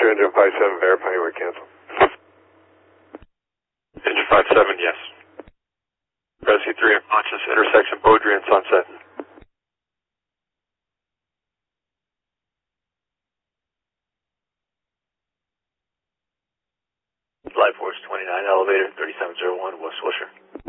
Roger, engine 57, verify you were canceled. Engine 57, yes. Rescue 3 unconscious, intersection Beaudry and Sunset. Life Force 29, elevator 3701, West Wilshire.